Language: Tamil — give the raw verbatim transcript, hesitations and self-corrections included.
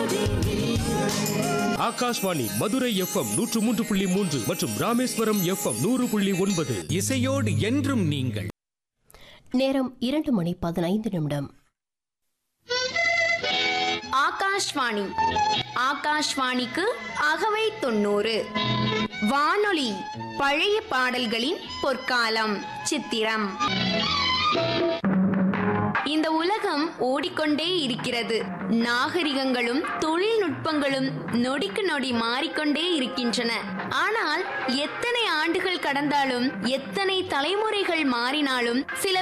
ஆகாஷ்வாணி மதுரை எஃப்எம் நூற்று மூன்று புள்ளி மூன்று மற்றும் ராமேஸ்வரம் எஃப்எம் நூறு புள்ளி ஒன்பது. இசையோடு என்றும் நீங்கள். நேரம் இரண்டு மணி பதினைந்து நிமிடம். ஆகாஷ்வாணி ஆகாஷ்வாணிக்கு அகவை தொண்ணூறு. வானொலி பழைய பாடல்களின் பொற்காலம் சித்திரம். இந்த உலகம் ஓடிக்கொண்டே இருக்கிறது. நாகரிகங்களும் தொழில்நுட்பங்களும் நொடிக்கு நொடி மாறிக்கொண்டே இருக்கின்றன. ஆனால் எத்தனை ஆண்டுகள் கடந்தாலும், எத்தனை தலைமுறைகள் மாறினாலும், சில